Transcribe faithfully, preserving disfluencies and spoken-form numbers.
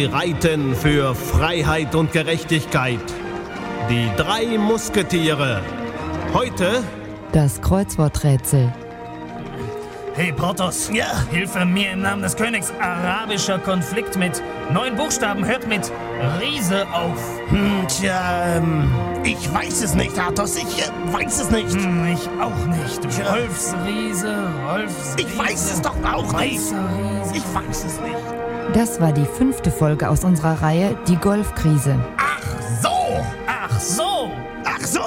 reiten für Freiheit und Gerechtigkeit. Die drei Musketiere. Heute das Kreuzworträtsel. Hey Porthos, ja, hilfe mir im Namen des Königs. Arabischer Konflikt mit neun Buchstaben hört mit Riese auf. Hm, tja, ähm, ich weiß es nicht, Athos, ich äh, weiß es nicht. Hm, ich auch nicht. Rolfsriese, Rolfsriese. Ich weiß es doch auch nicht. Riese. Ich weiß es nicht. Das war die fünfte Folge aus unserer Reihe Die Golfkrise. Ach so! Ach so!